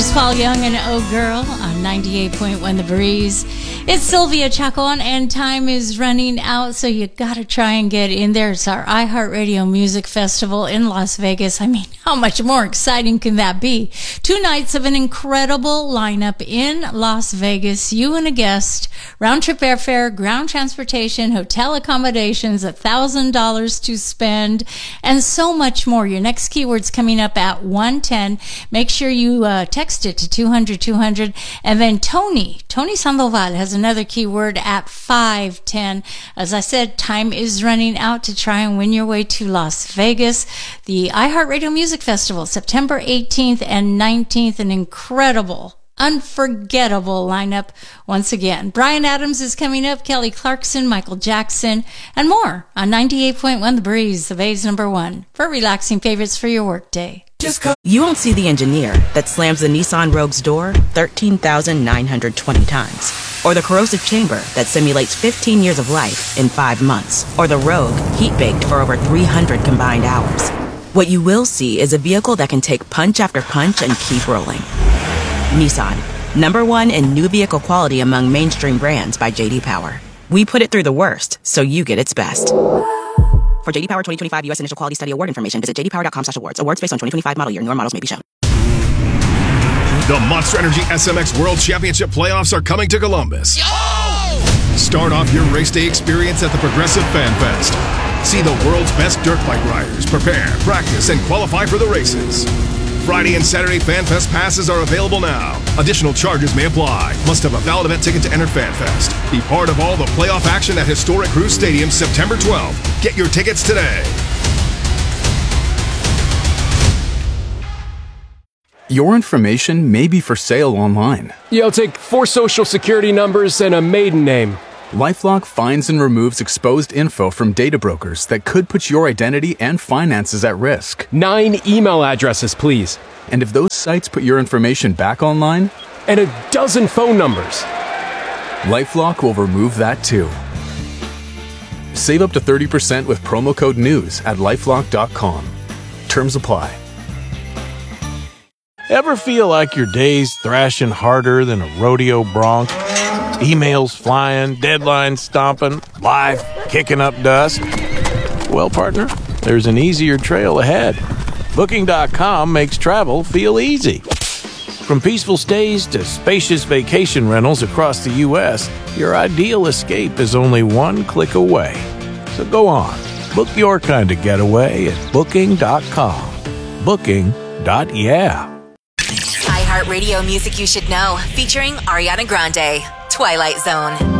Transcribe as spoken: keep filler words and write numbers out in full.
is Paul Young and Oh Girl on ninety-eight point one The Breeze. It's Sylvia Chacon, and time is running out, so you gotta try and get in there. It's our iHeartRadio Music Festival in Las Vegas. I mean, how much more exciting can that be? Two nights of an incredible lineup in Las Vegas. You and a guest, round-trip airfare, ground transportation, hotel accommodations, one thousand dollars to spend, and so much more. Your next keyword's coming up at one ten. Make sure you uh, text it to two hundred two hundred. And then Tony, Tony Sandoval has another keyword at five ten. As I said, time is running out to try and win your way to Las Vegas. The iHeartRadio Music Festival, September eighteenth and nineteenth, an incredible, unforgettable lineup once again. Bryan Adams is coming up, Kelly Clarkson, Michael Jackson, and more on ninety-eight point one The Breeze, the Bay's number one for relaxing favorites for your workday. You won't see the engineer that slams the Nissan Rogue's door thirteen thousand nine hundred twenty times. Or the corrosive chamber that simulates fifteen years of life in five months. Or the Rogue heat-baked for over three hundred combined hours. What you will see is a vehicle that can take punch after punch and keep rolling. Nissan, number one in new vehicle quality among mainstream brands by J D Power. We put it through the worst, so you get its best. For J D Power twenty twenty-five U S Initial Quality Study Award information, visit j d power dot com slash awards. Awards based on twenty twenty-five model year. Newer models may be shown. The Monster Energy S M X World Championship playoffs are coming to Columbus. Yo! Start off your race day experience at the Progressive Fan Fest. See the world's best dirt bike riders prepare, practice, and qualify for the races. Friday and Saturday Fan Fest passes are available now. Additional charges may apply. Must have a valid event ticket to enter Fan Fest. Be part of all the playoff action at historic Cruz Stadium September twelfth. Get your tickets today. Your information may be for sale online. Yeah, I'll take four social security numbers and a maiden name. LifeLock finds and removes exposed info from data brokers that could put your identity and finances at risk. Nine email addresses, please. And if those sites put your information back online? And a dozen phone numbers. LifeLock will remove that too. Save up to thirty percent with promo code NEWS at lifelock dot com. Terms apply. Ever feel like your day's thrashing harder than a rodeo bronc? Emails flying, deadlines stomping, life kicking up dust? Well, partner, there's an easier trail ahead. Booking dot com makes travel feel easy. From peaceful stays to spacious vacation rentals across the U S, your ideal escape is only one click away. So go on, book your kind of getaway at Booking dot com. Booking. Yeah. iHeartRadio Music You Should Know, featuring Ariana Grande, Twilight Zone.